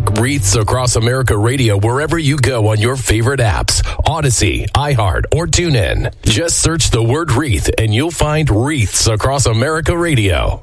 Seek Wreaths Across America Radio wherever you go on your favorite apps, Odyssey, iHeart, or TuneIn. Just search the word Wreath and you'll find Wreaths Across America Radio.